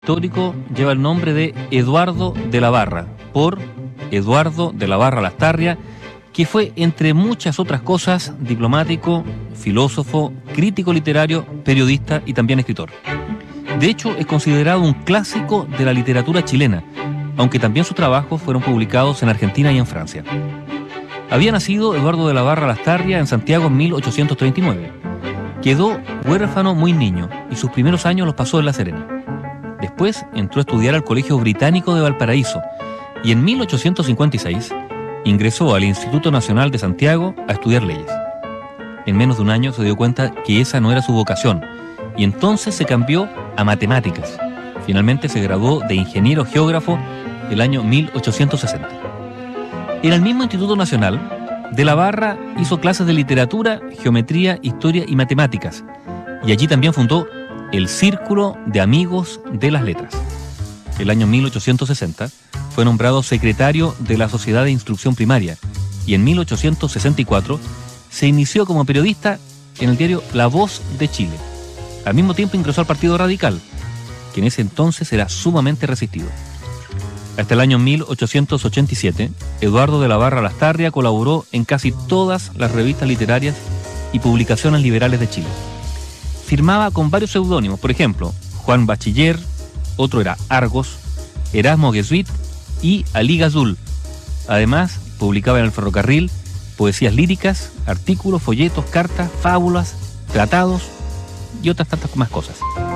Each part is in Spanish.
Histórico lleva el nombre de Eduardo de la Barra, por Eduardo de la Barra Lastarria, que fue, entre muchas otras cosas, diplomático, filósofo, crítico literario, periodista y también escritor. De hecho, es considerado un clásico de la literatura chilena, aunque también sus trabajos fueron publicados en Argentina y en Francia. Había nacido Eduardo de la Barra Lastarria en Santiago en 1839. Quedó huérfano muy niño y sus primeros años los pasó en La Serena. Después entró a estudiar al Colegio Británico de Valparaíso y en 1856 ingresó al Instituto Nacional de Santiago a estudiar leyes. En menos de un año se dio cuenta que esa no era su vocación y entonces se cambió a matemáticas. Finalmente se graduó de ingeniero geógrafo el año 1860. En el mismo Instituto Nacional, de la Barra hizo clases de literatura, geometría, historia y matemáticas, y allí también fundó el Círculo de Amigos de las Letras. El año 1860 fue nombrado secretario de la Sociedad de Instrucción Primaria y en 1864 se inició como periodista en el diario La Voz de Chile. Al mismo tiempo ingresó al Partido Radical, que en ese entonces era sumamente resistido. Hasta el año 1887, Eduardo de la Barra Lastarria colaboró en casi todas las revistas literarias y publicaciones liberales de Chile. Firmaba con varios seudónimos, por ejemplo, Juan Bachiller, otro era Argos, Erasmo Guesuit y Ali Gazul. Además, publicaba en El Ferrocarril poesías líricas, artículos, folletos, cartas, fábulas, tratados y otras tantas más cosas.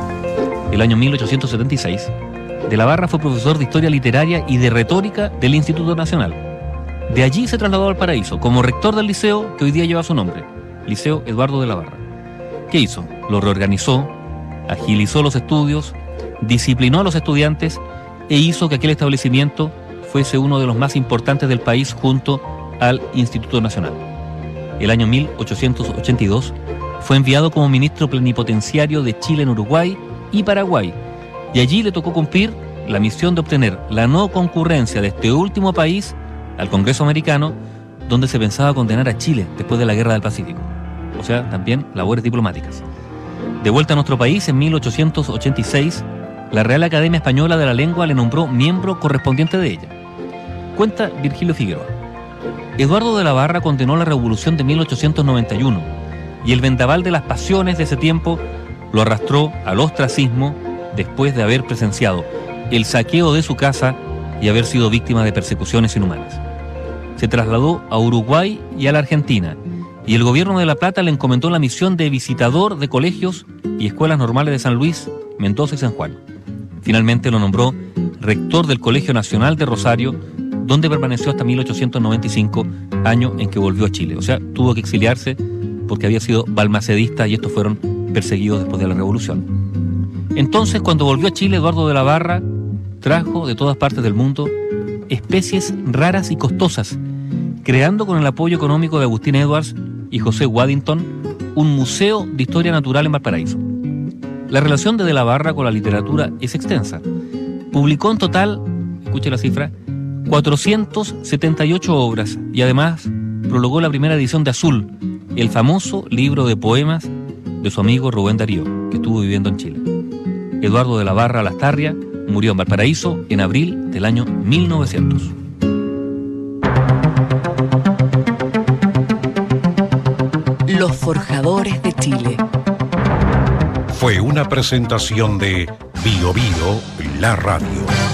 El año 1876, de la Barra fue profesor de Historia Literaria y de Retórica del Instituto Nacional. De allí se trasladó al Paraíso como rector del liceo que hoy día lleva su nombre, Liceo Eduardo de la Barra. ¿Qué hizo? Lo reorganizó, agilizó los estudios, disciplinó a los estudiantes e hizo que aquel establecimiento fuese uno de los más importantes del país junto al Instituto Nacional. El año 1882 fue enviado como ministro plenipotenciario de Chile en Uruguay y Paraguay, y allí le tocó cumplir la misión de obtener la no concurrencia de este último país al Congreso americano, donde se pensaba condenar a Chile después de la Guerra del Pacífico. O sea, también labores diplomáticas. De vuelta a nuestro país, en 1886, la Real Academia Española de la Lengua le nombró miembro correspondiente de ella. Cuenta Virgilio Figueroa. Eduardo de la Barra condenó la Revolución de 1891 y el vendaval de las pasiones de ese tiempo lo arrastró al ostracismo después de haber presenciado el saqueo de su casa y haber sido víctima de persecuciones inhumanas. Se trasladó a Uruguay y a la Argentina, y el gobierno de La Plata le encomendó la misión de visitador de colegios y escuelas normales de San Luis, Mendoza y San Juan. Finalmente lo nombró rector del Colegio Nacional de Rosario, donde permaneció hasta 1895, año en que volvió a Chile. O sea, tuvo que exiliarse porque había sido balmacedista y estos fueron perseguidos después de la Revolución. Entonces, cuando volvió a Chile, Eduardo de la Barra trajo de todas partes del mundo especies raras y costosas, creando con el apoyo económico de Agustín Edwards y José Waddington un museo de historia natural en Valparaíso. La relación de la Barra con la literatura es extensa. Publicó en total, escuche la cifra, 478 obras y además prologó la primera edición de Azul, el famoso libro de poemas de su amigo Rubén Darío, que estuvo viviendo en Chile. Eduardo de la Barra Lastarria murió en Valparaíso en abril del año 1900. Los Forjadores de Chile. Fue una presentación de Bio Bio, la radio.